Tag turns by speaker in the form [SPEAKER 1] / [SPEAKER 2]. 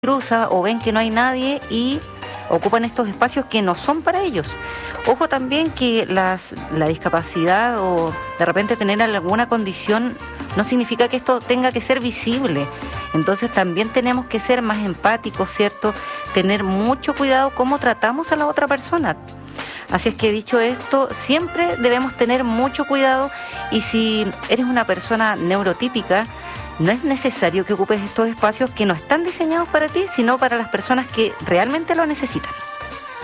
[SPEAKER 1] cruza o ven que no hay nadie y ocupan estos espacios que no son para ellos. Ojo también que la discapacidad o de repente tener alguna condición no significa que esto tenga que ser visible. Entonces también tenemos que ser más empáticos, ¿cierto? Tener mucho cuidado cómo tratamos a la otra persona. Así es que dicho esto, siempre debemos tener mucho cuidado y si eres una persona neurotípica, no es necesario que ocupes estos espacios que no están diseñados para ti, sino para las personas que realmente lo necesitan.